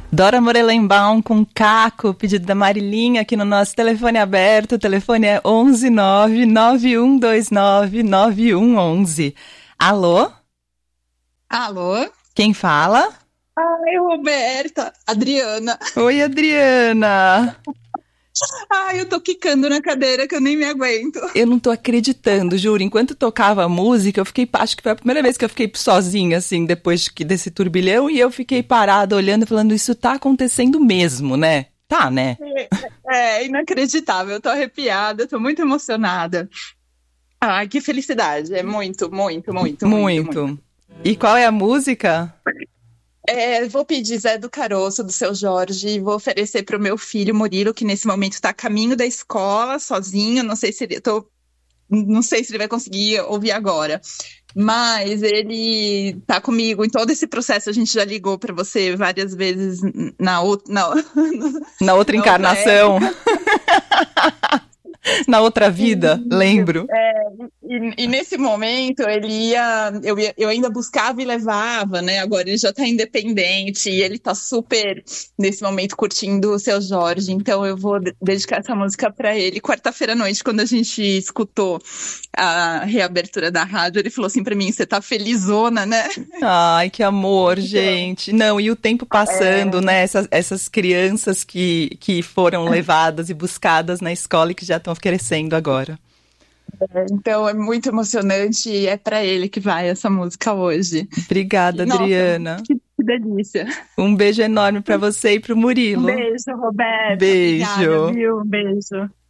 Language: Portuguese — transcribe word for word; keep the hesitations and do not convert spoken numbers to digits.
Dora Morelenbaum com Caco, pedido da Marilinha aqui no nosso telefone aberto. O telefone é onze nove nove um dois nove nove um um um. Alô? Alô? Quem fala? Ai, Roberta. Adriana. Oi, Adriana. Ai, eu tô quicando na cadeira que eu nem me aguento. Eu não tô acreditando, juro. Enquanto tocava a música, eu fiquei... Acho que foi a primeira vez que eu fiquei sozinha, assim, depois desse turbilhão. E eu fiquei parada, olhando, falando, isso tá acontecendo mesmo, né? Tá, né? É, é inacreditável. Eu tô arrepiada, tô muito emocionada. Ai, que felicidade. É muito, muito, muito, muito. Muito. muito. E qual é a música? É, vou pedir Zé do Caroço, do Seu Jorge, e vou oferecer para o meu filho Murilo, que nesse momento está a caminho da escola, sozinho. Não sei se ele, tô, não sei se ele vai conseguir ouvir agora, mas ele tá comigo em todo esse processo. A gente já ligou para você várias vezes na, outra, na, na outra na encarnação. Outra Na outra vida, e, lembro. É, e, e nesse momento ele ia eu, ia, eu ainda buscava e levava, né? Agora ele já tá independente e ele tá super, nesse momento, curtindo o Seu Jorge. Então eu vou dedicar essa música pra ele. Quarta-feira à noite, quando a gente escutou a reabertura da rádio, ele falou assim pra mim: você tá felizona, né? Ai, que amor, gente. Não, e o tempo passando, é... né? Essas, essas crianças que, que foram levadas e buscadas na escola e que já estão crescendo agora. É, então é muito emocionante e é pra ele que vai essa música hoje. Obrigada, Nossa, Adriana. Que, que delícia. Um beijo enorme pra você e pro Murilo. Um beijo, Roberta. Beijo. Obrigada, viu? Um beijo.